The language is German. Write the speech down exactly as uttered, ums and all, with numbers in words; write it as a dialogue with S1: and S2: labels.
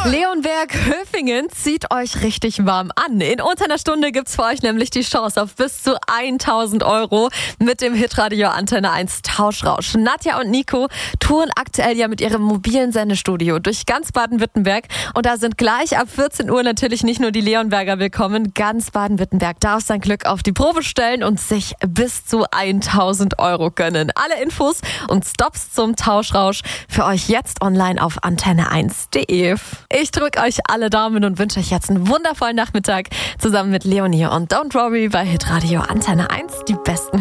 S1: Leonberg, Höfingen zieht euch richtig warm an. In unter einer Stunde gibt's für euch nämlich die Chance auf bis zu tausend Euro mit dem Hitradio Antenne eins Tauschrausch. Nadja und Nico touren aktuell ja mit ihrem mobilen Sendestudio durch ganz Baden-Württemberg. Und da sind gleich ab vierzehn Uhr natürlich nicht nur die Leonberger willkommen. Ganz Baden-Württemberg darf sein Glück auf die Probe stellen und sich bis zu tausend Euro gönnen. Alle Infos und Stops zum Tauschrausch für euch jetzt online auf antenne eins punkt de. Ich drücke euch alle Daumen und wünsche euch jetzt einen wundervollen Nachmittag zusammen mit Leonie und Don't Worry bei Hitradio Antenne eins. Die besten